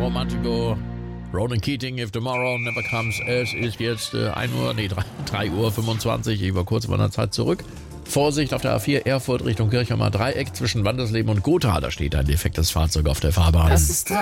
Romantico. Ronan Keating, If Tomorrow Never Comes. Es ist jetzt 3:25 Uhr. Ich war kurz von der Zeit zurück. Vorsicht auf der A4 Erfurt Richtung Kirchheimer Dreieck zwischen Wandersleben und Gotha. Da steht ein defektes Fahrzeug auf der Fahrbahn. Das ist